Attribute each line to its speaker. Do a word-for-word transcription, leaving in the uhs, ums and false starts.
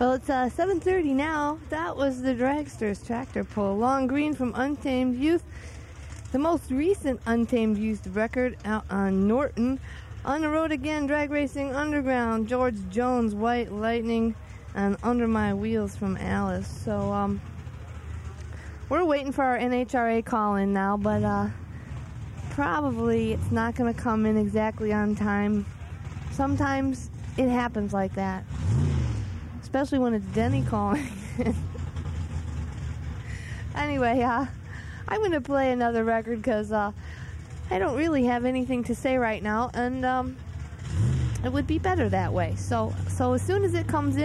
Speaker 1: Well, it's uh, seven thirty now. That was the Dragsters Tractor Pull. Long Green from Untamed Youth. The most recent Untamed Youth record out on Norton. On the Road Again, Drag Racing Underground, George Jones, White Lightning, and Under My Wheels from Alice. So, um, we're waiting for our N H R A call-in now, but, uh, probably it's not going to come in exactly on time. Sometimes it happens like that. Especially when it's Denny calling. Anyway, uh, I'm going to play another record because uh, I don't really have anything to say right now, and um, it would be better that way. So, so as soon as it comes in,